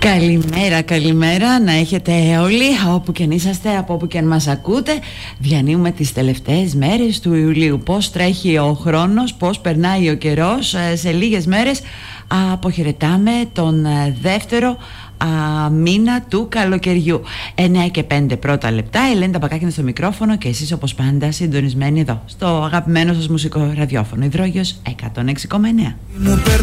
Καλημέρα, καλημέρα να έχετε όλοι, όπου και αν είσαστε, από όπου και αν μας ακούτε. Διανύουμε τις τελευταίες μέρες του Ιουλίου. Πώς τρέχει ο χρόνος, πώς περνάει ο καιρός. Σε λίγες μέρες αποχαιρετάμε τον δεύτερο μήνα του καλοκαιριού. 9 και 5 πρώτα λεπτά. Ελένη Ταμπακάκη στο μικρόφωνο και εσείς όπως πάντα συντονισμένοι εδώ στο αγαπημένο σας μουσικό ραδιόφωνο Υδρόγειος 106,9.